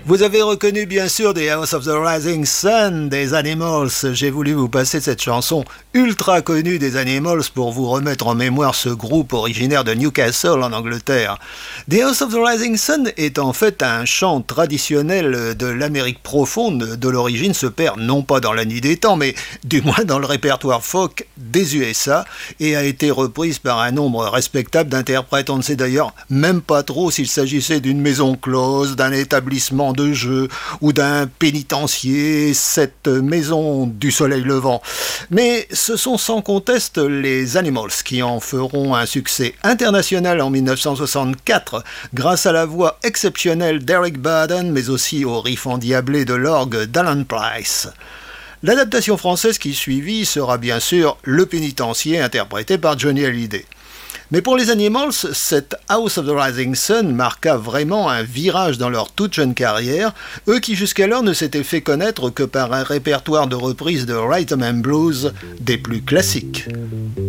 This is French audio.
Vous avez reconnu bien sûr The House of the Rising Sun des Animals. J'ai voulu vous passer cette chanson ultra connue des Animals pour vous remettre en mémoire ce groupe originaire de Newcastle en Angleterre. The House of the Rising Sun est en fait un chant traditionnel de l'Amérique profonde, de l'origine se perd non pas dans la nuit des temps, mais du moins dans le répertoire folk des USA et a été reprise par un nombre respectable d'interprètes. On ne sait d'ailleurs même pas trop s'il s'agissait d'une maison close, d'un établissement de jeu ou d'un pénitencier, cette maison du soleil levant. Mais ce sont sans conteste les Animals qui en feront un succès international en 1964 grâce à la voix exceptionnelle d'Eric Burdon mais aussi au riff endiablé de l'orgue d'Alan Price. L'adaptation française qui suivit sera bien sûr Le Pénitencier interprété par Johnny Hallyday. Mais pour les Animals, cette House of the Rising Sun marqua vraiment un virage dans leur toute jeune carrière, eux qui jusqu'alors ne s'étaient fait connaître que par un répertoire de reprises de rhythm and blues des plus classiques.